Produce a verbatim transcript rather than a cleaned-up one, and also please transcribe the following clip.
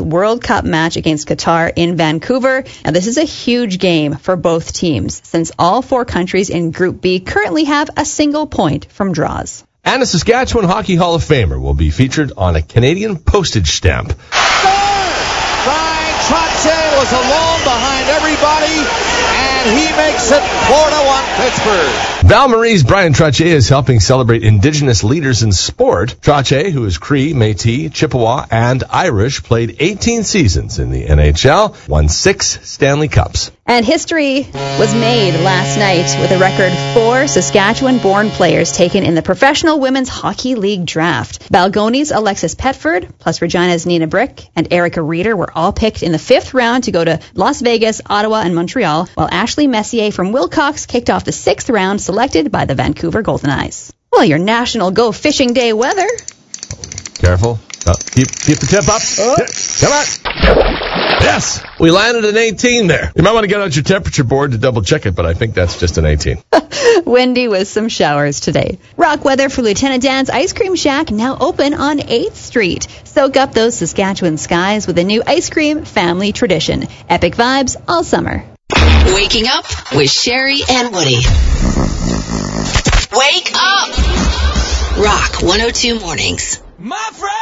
World Cup match against Qatar in Vancouver. Now, this is a huge game for both teams, since all four countries in Group B currently have a single point from draws. And a Saskatchewan Hockey Hall of Famer will be featured on a Canadian postage stamp. Brian Trottier was alone behind everybody, and he makes it four to one Pittsburgh. Val Marie's Brian Trottier is helping celebrate Indigenous leaders in sport. Trottier, who is Cree, Métis, Chippewa, and Irish, played eighteen seasons in the N H L, won six Stanley Cups. And history was made last night with a record four Saskatchewan-born players taken in the Professional Women's Hockey League draft. Balgonie's Alexis Petford, plus Regina's Nina Brick and Erica Reeder were all picked in the fifth round to go to Las Vegas, Ottawa, and Montreal, while Ashley Messier from Wilcox kicked off the sixth round, selected by the Vancouver Golden Eyes. Well, your National Go Fishing Day weather. Careful. Oh, keep, keep the tip up. Oh. Come on. Yes, we landed an eighteen there. You might want to get out your temperature board to double check it, but I think that's just an eighteen. Windy with some showers today. Rock weather for Lieutenant Dan's Ice Cream Shack, now open on eighth street. Soak up those Saskatchewan skies with a new ice cream family tradition. Epic vibes all summer. Waking up with Sherry and Woody. Wake up! Rock one oh two Mornings. My friend!